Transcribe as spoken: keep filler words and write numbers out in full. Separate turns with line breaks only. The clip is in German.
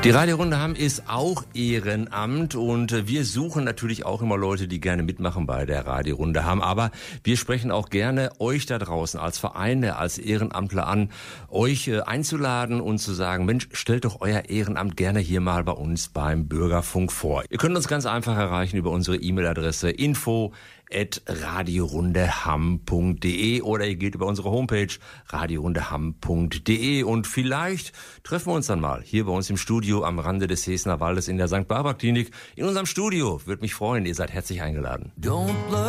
Die Radiorunde Hamm ist auch Ehrenamt und wir suchen natürlich auch immer Leute, die gerne mitmachen bei der Radiorunde Hamm. Aber wir sprechen auch gerne euch da draußen als Vereine, als Ehrenamtler an, euch einzuladen und zu sagen, Mensch, stellt doch euer Ehrenamt gerne hier mal bei uns beim Bürgerfunk vor. Ihr könnt uns ganz einfach erreichen über unsere E-Mail-Adresse info at radiorundehamm punkt de oder ihr geht über unsere Homepage radiorundehamm punkt de und vielleicht treffen wir uns dann mal hier bei uns im Studio am Rande des Sesener Waldes in der Sankt Barbara Klinik in unserem Studio. Würde mich freuen, ihr seid herzlich eingeladen. Don't